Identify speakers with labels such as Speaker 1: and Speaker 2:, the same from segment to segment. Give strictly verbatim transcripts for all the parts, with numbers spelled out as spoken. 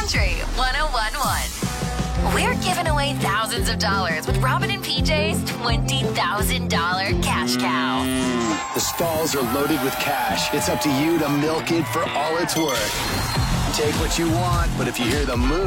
Speaker 1: Country one oh one point one. We're giving away thousands of dollars with Robin and P J's twenty thousand dollars cash cow.
Speaker 2: The stalls are loaded with cash. It's up to you to milk it for all it's worth. Take what you want, but if you hear the moo,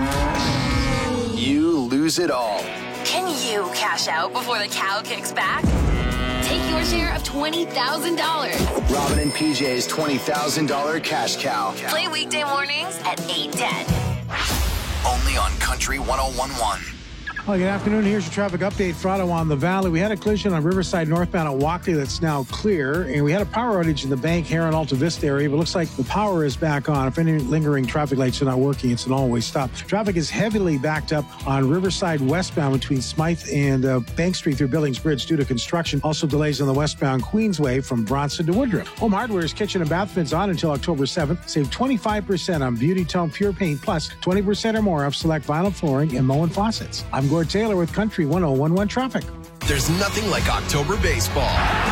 Speaker 2: you lose it all.
Speaker 1: Can you cash out before the cow kicks back? Take your share of twenty thousand dollars.
Speaker 2: Robin and P J's twenty thousand dollars cash cow.
Speaker 1: Play weekday mornings at eight ten.
Speaker 2: Only on Country one oh one point one.
Speaker 3: Well, good afternoon. Here's your traffic update for Ottawa Valley. We had a collision on Riverside northbound at Walkley that's now clear, and we had a power outage in the Bank, Heron, Alta Vista area, but it looks like the power is back on. If any lingering traffic lights are not working, it's an all-way stop. Traffic is heavily backed up on Riverside westbound between Smythe and uh, Bank Street through Billings Bridge due to construction. Also delays on the westbound Queensway from Bronson to Woodruff. Home Hardware's kitchen and bath fits on until October seventh. Save twenty-five percent on Beauty Tone Pure Paint plus twenty percent or more off select vinyl flooring and Moen faucets. I'm Gord Taylor with Country one oh one point one Traffic.
Speaker 4: There's nothing like October baseball.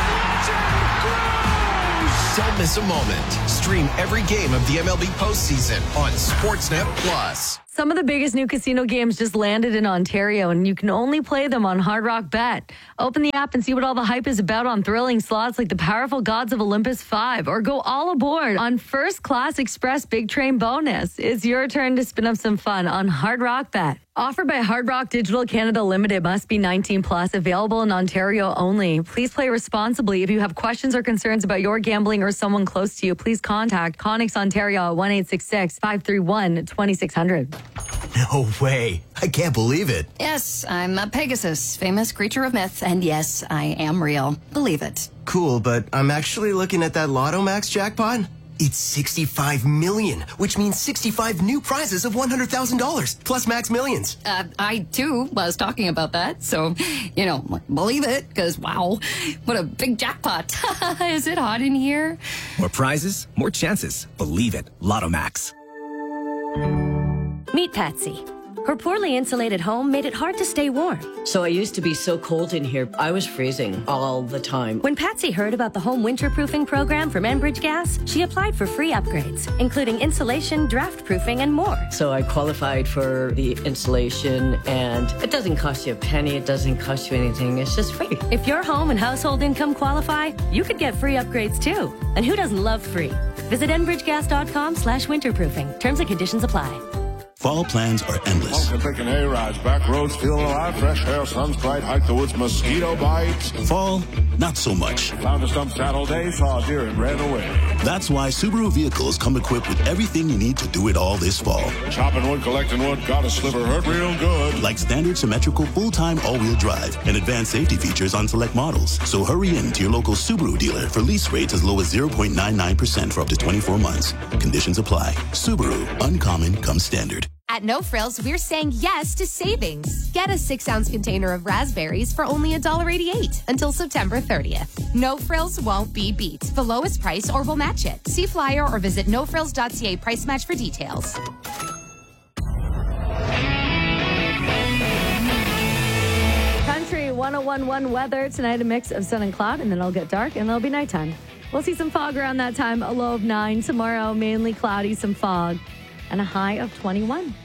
Speaker 4: Don't miss a moment. Stream every game of the M L B postseason on Sportsnet Plus.
Speaker 5: Some of the biggest new casino games just landed in Ontario, and you can only play them on Hard Rock Bet. Open the app and see what all the hype is about on thrilling slots like the Powerful Gods of Olympus five, or go all aboard on First Class Express Big Train Bonus. It's your turn to spin up some fun on Hard Rock Bet. Offered by Hard Rock Digital Canada Limited, must be nineteen plus, available in Ontario only. Please play responsibly. If you have questions or concerns about your gambling or someone close to you, please contact Connex Ontario at one eight six six, five three one, two six zero zero.
Speaker 4: No way. I can't believe it.
Speaker 6: Yes, I'm a Pegasus, famous creature of myth, and yes, I am real. Believe it.
Speaker 4: Cool, but I'm actually looking at that Lotto Max jackpot. It's sixty-five million, which means sixty-five new prizes of one hundred thousand dollars, plus Max Millions.
Speaker 6: Uh, I, too, was talking about that, so, you know, believe it, because, wow, what a big jackpot. Is it hot in here?
Speaker 7: More prizes, more chances. Believe it. Lotto Max.
Speaker 8: Meet Patsy. Her poorly insulated home made it hard to stay warm.
Speaker 9: So I used to be so cold in here, I was freezing all the time.
Speaker 8: When Patsy heard about the home winterproofing program from Enbridge Gas, she applied for free upgrades, including insulation, draft proofing, and more.
Speaker 9: So I qualified for the insulation, and it doesn't cost you a penny, it doesn't cost you anything, it's just free.
Speaker 8: If your home and household income qualify, you could get free upgrades too. And who doesn't love free? Visit enbridgegas.com slash winterproofing. Terms and conditions apply.
Speaker 10: Fall plans are endless.
Speaker 11: Taking hay rides, back roads, feeling alive, fresh air, sun's bright, hike the woods, mosquito bites.
Speaker 10: Fall, not so much.
Speaker 11: Found a stump saddle day, saw a deer and ran away.
Speaker 10: That's why Subaru vehicles come equipped with everything you need to do it all this fall.
Speaker 11: Chopping wood, collecting wood, got a sliver, hurt real good.
Speaker 10: Like standard symmetrical full-time all-wheel drive and advanced safety features on select models. So hurry in to your local Subaru dealer for lease rates as low as zero point nine nine percent for up to twenty-four months. Conditions apply. Subaru, uncommon comes standard.
Speaker 12: At No Frills, we're saying yes to savings. Get a six-ounce container of raspberries for only one dollar eighty-eight until September thirtieth. No Frills won't be beat. The lowest price or we'll match it. See flyer or visit no frills dot c a price match for details.
Speaker 5: Country one oh one point one weather. Tonight, a mix of sun and cloud, and then it'll get dark, and it'll be nighttime. We'll see some fog around that time, a low of nine. Tomorrow, mainly cloudy, some fog, and a high of twenty-one.